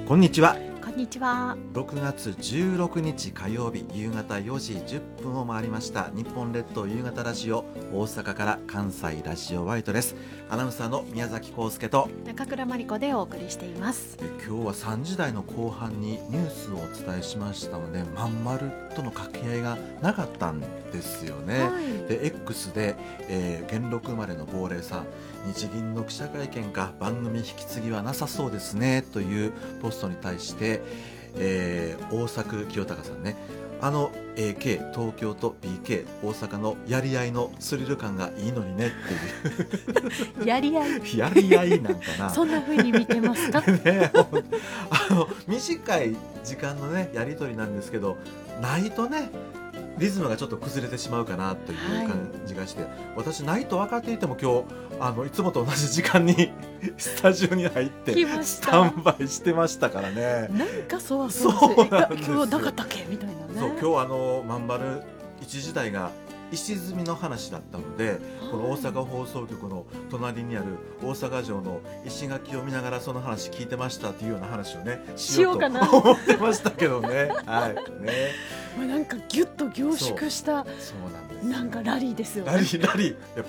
こんにちは。 こんにちは。 6月16日火曜日夕方4時10分を回りました。日本列島夕方ラジオ、大阪から関西ラジオワイトです。アナウンサーの宮崎康介と中倉真理子でお送りしています。 今日は3時台の後半にニュースをお伝えしましたので、まんまるとの掛け合いがなかったんですよね、 はい、 で X で、元禄生まれの亡霊さん、日銀の記者会見か番組引き継ぎはなさそうですねというポストに対して、大作清隆さんね、AK 東京と BK 大阪のやり合いのスリル感がいいのにねっていうやり合いやり合いなんかなそんな風に見てますかね、短い時間のねやり取りなんですけど、ないとねリズムがちょっと崩れてしまうかなという感じがして、私ないと分かっていても今日いつもと同じ時間にスタジオに入ってスタンバイしてましたからね。 なんかそうなんですよ。今日なかったっけみたいなね。 そう今日まんばる一時代が石積みの話だったので、この大阪放送局の隣にある大阪城の石垣を見ながらその話聞いてましたっていうような話をねしようと思ってましたけどねはいね、 なんかギュッと凝縮したそうなんです、 なんかラリーですよね。 ラリーやっぱ